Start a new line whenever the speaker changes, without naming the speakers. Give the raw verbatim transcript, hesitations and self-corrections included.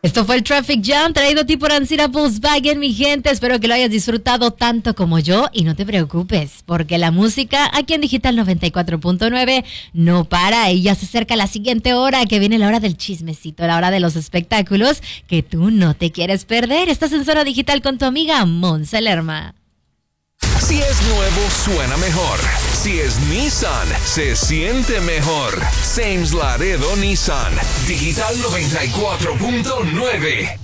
Esto fue el Traffic Jam traído a ti por Ancira Volkswagen, mi gente. Espero que lo hayas disfrutado tanto como yo y no te preocupes, porque la música aquí en Digital noventa y cuatro punto nueve no para y ya se acerca la siguiente hora, que viene la hora del chismecito, la hora de los espectáculos que tú no te quieres perder. Estás en Zona Digital con tu amiga Monse Lerma.
Si es nuevo, suena mejor. Si es Nissan, se siente mejor. Sames Laredo Nissan. Digital noventa y cuatro punto nueve.